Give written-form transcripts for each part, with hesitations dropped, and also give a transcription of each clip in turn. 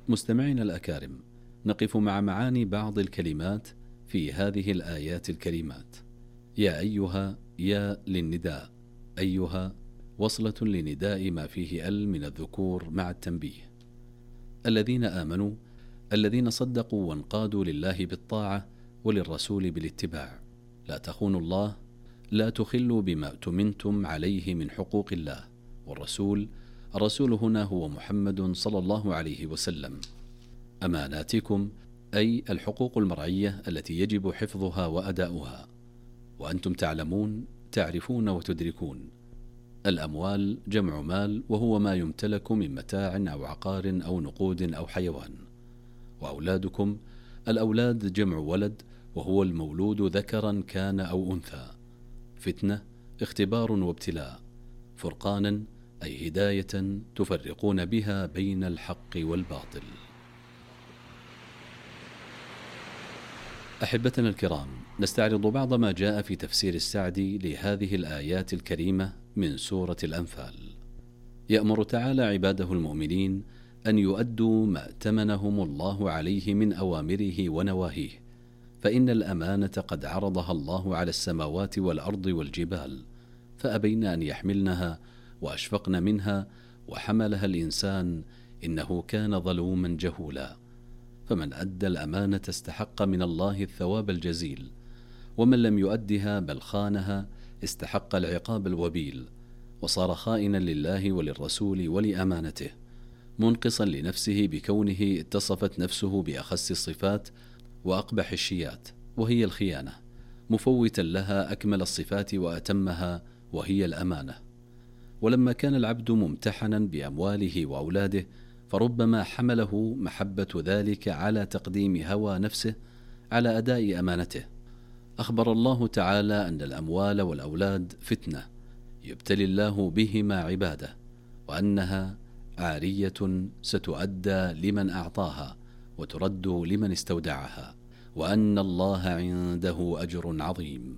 مستمعينا الأكارم، نقف مع معاني بعض الكلمات في هذه الآيات الكريمات. يا أيها، يا للنداء، أيها وصلة لنداء ما فيه من الذكور مع التنبيه. الذين آمنوا، الذين صدقوا وانقادوا لله بالطاعة وللرسول بالاتباع. لا تخونوا الله، لا تخلوا بما اؤتمنتم عليه من حقوق الله والرسول. الرسول هنا هو محمد صلى الله عليه وسلم. أماناتكم أي الحقوق المرعية التي يجب حفظها وأداؤها، وأنتم تعلمون، تعرفون وتدركون. الأموال جمع مال، وهو ما يمتلك من متاع أو عقار أو نقود أو حيوان. وأولادكم، الأولاد جمع ولد، وهو المولود ذكرا كان أو أنثى. فتنة، اختبار وابتلاء. فرقانا أي هداية تفرقون بها بين الحق والباطل. أحبتنا الكرام، نستعرض بعض ما جاء في تفسير السعدي لهذه الآيات الكريمة من سورة الأنفال. يأمر تعالى عباده المؤمنين أن يؤدوا ما ائتمنهم الله عليه من أوامره ونواهيه، فإن الأمانة قد عرضها الله على السماوات والأرض والجبال، فأبين أن يحملنها وأشفقن منها، وحملها الإنسان إنه كان ظلوما جهولا. فمن أدى الأمانة استحق من الله الثواب الجزيل، ومن لم يؤدها بل خانها استحق العقاب الوبيل، وصار خائنا لله وللرسول ولأمانته، منقصا لنفسه بكونه اتصفت نفسه بأخس الصفات وأقبح الشيات وهي الخيانة، مفوتا لها أكمل الصفات وأتمها وهي الأمانة. ولما كان العبد ممتحنا بأمواله وأولاده، فربما حمله محبة ذلك على تقديم هوى نفسه على أداء أمانته. أخبر الله تعالى أن الأموال والأولاد فتنة يبتلي الله بهما عباده، وأنها عارية ستؤدى لمن أعطاها وترد لمن استودعها، وأن الله عنده أجر عظيم.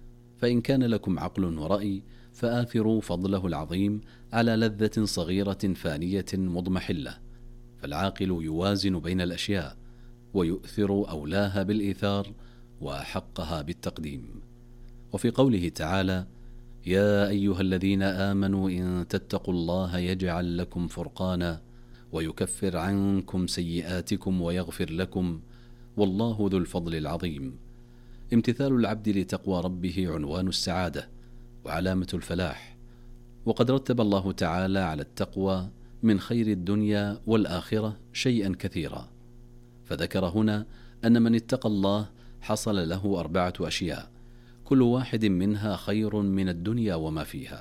فإن كان لكم عقل ورأي فآثروا فضله العظيم على لذة صغيرة فانية مضمحلة. فالعاقل يوازن بين الأشياء ويؤثر أولاها بالإيثار وأحقها بالتقديم. وفي قوله تعالى: يا أيها الذين آمنوا إن تتقوا الله يجعل لكم فرقانا ويكفر عنكم سيئاتكم ويغفر لكم والله ذو الفضل العظيم. امتثال العبد لتقوى ربه عنوان السعادة وعلامة الفلاح، وقد رتب الله تعالى على التقوى من خير الدنيا والآخرة شيئا كثيرا، فذكر هنا أن من اتقى الله حصل له 4 أشياء، كل واحد منها خير من الدنيا وما فيها.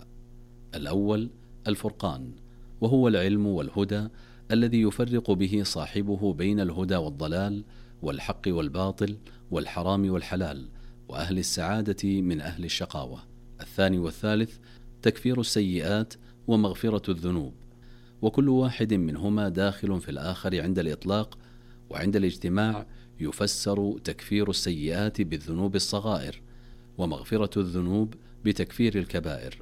الأول الفرقان، وهو العلم والهدى الذي يفرق به صاحبه بين الهدى والضلال والحق والباطل والحرام والحلال، وأهل السعادة من أهل الشقاوة. الثاني والثالث تكفير السيئات ومغفرة الذنوب، وكل واحد منهما داخل في الآخر عند الإطلاق، وعند الاجتماع يفسر تكفير السيئات بالذنوب الصغائر، ومغفرة الذنوب بتكفير الكبائر.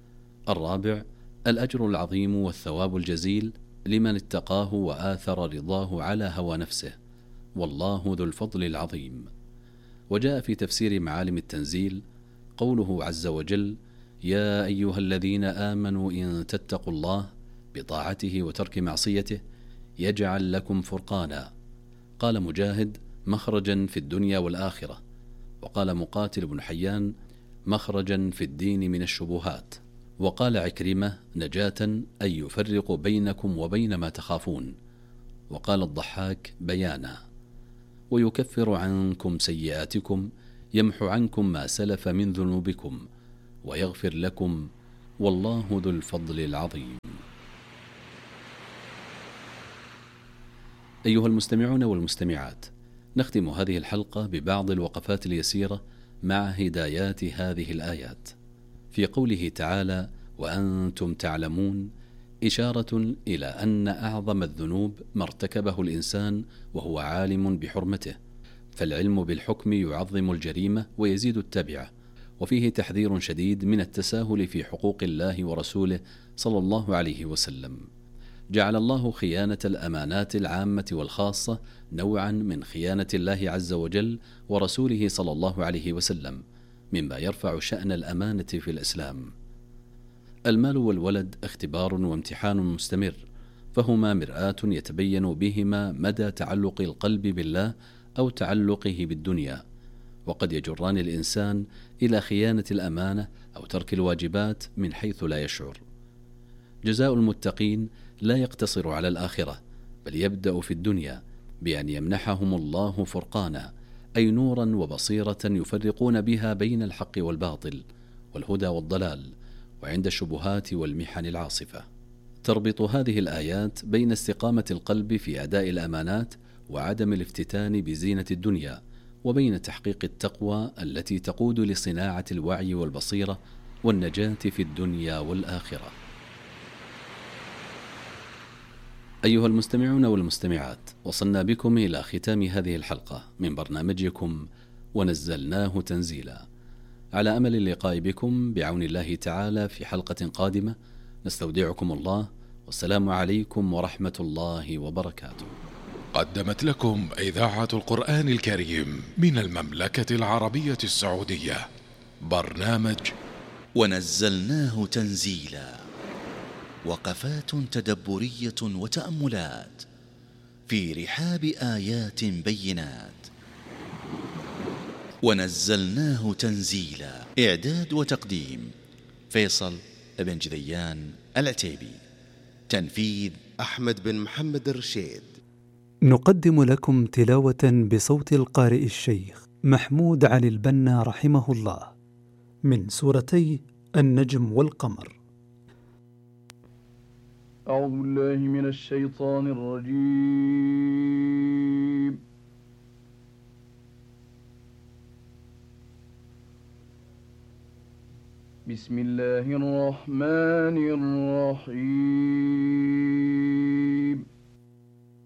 الرابع الأجر العظيم والثواب الجزيل لمن اتقاه وآثر رضاه على هوى نفسه، والله ذو الفضل العظيم. وجاء في تفسير معالم التنزيل قوله عز وجل: يا أيها الذين آمنوا إن تتقوا الله بطاعته وترك معصيته يجعل لكم فرقانا. قال مجاهد: مخرجا في الدنيا والآخرة. وقال مقاتل بن حيان: مخرجا في الدين من الشبهات. وقال عكرمة: نجاة أي يفرق بينكم وبين ما تخافون. وقال الضحاك: بيانا. ويكفر عنكم سيئاتكم، يمحو عنكم ما سلف من ذنوبكم ويغفر لكم والله ذو الفضل العظيم. أيها المستمعون والمستمعات، نختم هذه الحلقة ببعض الوقفات اليسيرة مع هدايات هذه الآيات. في قوله تعالى: وأنتم تعلمون، إشارة إلى أن أعظم الذنوب ما ارتكبه الإنسان وهو عالم بحرمته، فالعلم بالحكم يعظم الجريمة ويزيد التبعة، وفيه تحذير شديد من التساهل في حقوق الله ورسوله صلى الله عليه وسلم. جعل الله خيانة الأمانات العامة والخاصة نوعا من خيانة الله عز وجل ورسوله صلى الله عليه وسلم، مما يرفع شأن الأمانة في الإسلام. المال والولد اختبار وامتحان مستمر، فهما مرآة يتبين بهما مدى تعلق القلب بالله أو تعلقه بالدنيا، وقد يجران الإنسان إلى خيانة الأمانة أو ترك الواجبات من حيث لا يشعر. جزاء المتقين لا يقتصر على الآخرة، بل يبدأ في الدنيا بأن يمنحهم الله فرقانا، أي نورا وبصيرة يفرقون بها بين الحق والباطل والهدى والضلال، وعند الشبهات والمحن العاصفة. تربط هذه الآيات بين استقامة القلب في أداء الأمانات وعدم الافتتان بزينة الدنيا، وبين تحقيق التقوى التي تقود لصناعة الوعي والبصيرة والنجاة في الدنيا والآخرة. أيها المستمعون والمستمعات، وصلنا بكم إلى ختام هذه الحلقة من برنامجكم ونزلناه تنزيلا، على أمل اللقاء بكم بعون الله تعالى في حلقة قادمة. نستودعكم الله، والسلام عليكم ورحمة الله وبركاته. قدمت لكم إذاعة القرآن الكريم من المملكة العربية السعودية برنامج ونزلناه تنزيلا، وقفات تدبرية وتأملات في رحاب آيات بينات. ونزلناه تنزيلا، إعداد وتقديم فيصل بن جذيان العتيبي، تنفيذ أحمد بن محمد الرشيد. نقدم لكم تلاوة بصوت القارئ الشيخ محمود علي البنا رحمه الله من سورتي النجم والقمر. أعوذ بالله من الشيطان الرجيم. بسم الله الرحمن الرحيم.